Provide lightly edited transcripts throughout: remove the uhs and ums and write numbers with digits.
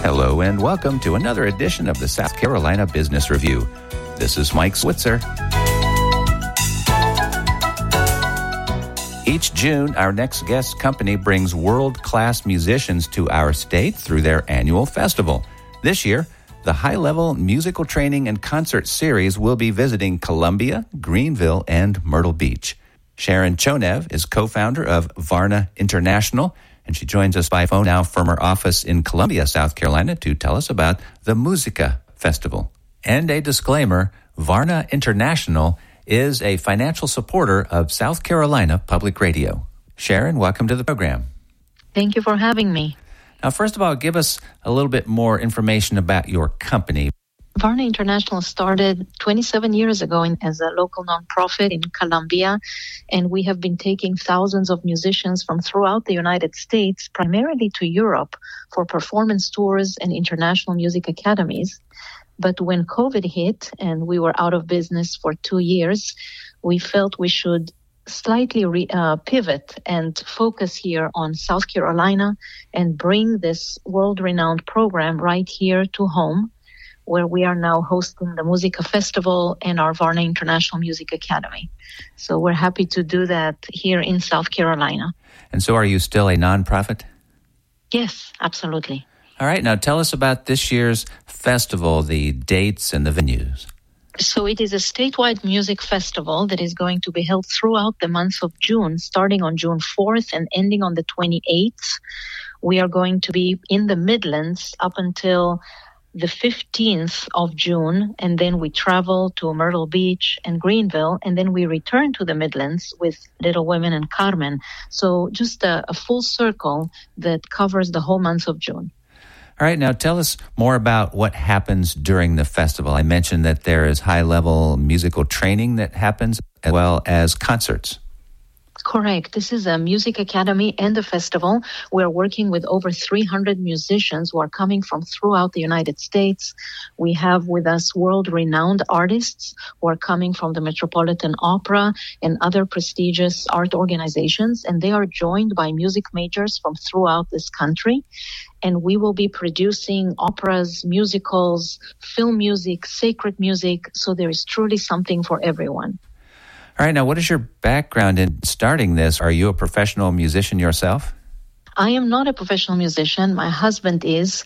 Hello and welcome to another edition of the South Carolina Business Review. This is Mike Switzer. Each June, our next guest company brings world-class musicians to our state through their annual festival. This year, the high-level musical training and concert series will be visiting Columbia, Greenville, and Myrtle Beach. Sharon Chonev is co-founder of Varna International, and she joins us by phone now from her office in Columbia, South Carolina, to tell us about the Musica Festival. And a disclaimer, Varna International is a financial supporter of South Carolina Public Radio. Sharon, welcome to the program. Thank you for having me. Now, first of all, give us a little bit more information about your company. Varna International started 27 years ago as a local nonprofit in Columbia, and we have been taking thousands of musicians from throughout the United States, primarily to Europe, for performance tours and international music academies. But when COVID hit and we were out of business for 2 years, we felt we should slightly pivot and focus here on South Carolina and bring this world-renowned program right here to home, where we are now hosting the Musica Festival and our Varna International Music Academy. So we're happy to do that here in South Carolina. And so are you still a nonprofit? Yes, absolutely. All right, now tell us about this year's festival, the dates and the venues. So it is a statewide music festival that is going to be held throughout the month of June, starting on June 4th and ending on the 28th. We are going to be in the Midlands up until the 15th of June, and then we travel to Myrtle Beach and Greenville, and then we return to the Midlands with Little Women and Carmen. So just a full circle that covers the whole month of June. All right, now tell us more about what happens during the festival. I mentioned that there is high-level musical training that happens as well as concerts. Correct. This is a music academy and a festival. We're working with over 300 musicians who are coming from throughout the United States. We have with us world-renowned artists who are coming from the Metropolitan Opera and other prestigious art organizations, and they are joined by music majors from throughout this country. And we will be producing operas, musicals, film music, sacred music, so there is truly something for everyone. All right, now what is your background in starting this? Are you a professional musician yourself? I am not a professional musician. My husband is.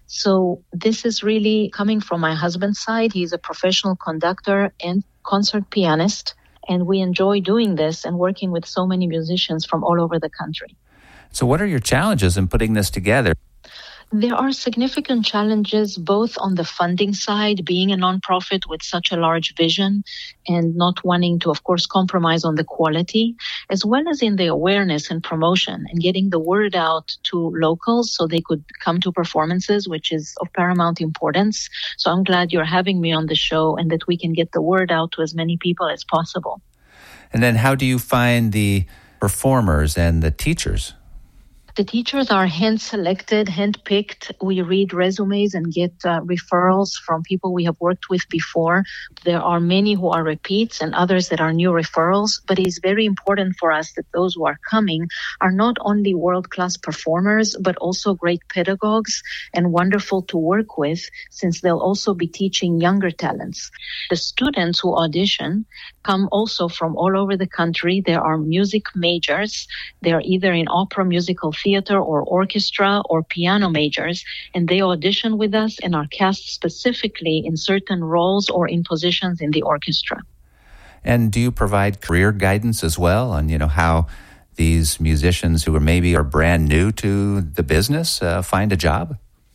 So this is really coming from my husband's side. He's a professional conductor and concert pianist, and we enjoy doing this and working with so many musicians from all over the country. So what are your challenges in putting this together? There are significant challenges both on the funding side, being a nonprofit with such a large vision and not wanting to, of course, compromise on the quality, as well as in the awareness and promotion and getting the word out to locals so they could come to performances, which is of paramount importance. So I'm glad you're having me on the show and that we can get the word out to as many people as possible. And then how do you find the performers and the teachers? The teachers are hand-selected, hand-picked. We read resumes and get referrals from people we have worked with before. There are many who are repeats and others that are new referrals, but it is very important for us that those who are coming are not only world-class performers, but also great pedagogues and wonderful to work with, since they'll also be teaching younger talents. The students who audition come also from all over the country. There are music majors. They are either in opera, musical theater, or orchestra, or piano majors, and they audition with us and are cast specifically in certain roles or in positions in the orchestra. And do you provide career guidance as well on, how these musicians who are brand new to the business find a job?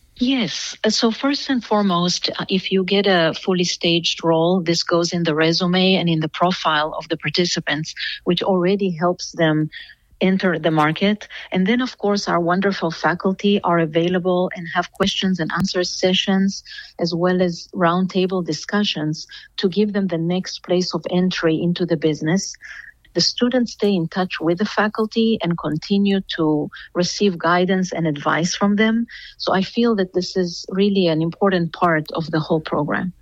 Yes. So first and foremost, if you get a fully staged role, this goes in the resume and in the profile of the participants, which already helps them enter the market. And then, of course, our wonderful faculty are available and have questions and answer sessions, as well as roundtable discussions to give them the next place of entry into the business. The students stay in touch with the faculty and continue to receive guidance and advice from them. So I feel that this is really an important part of the whole program.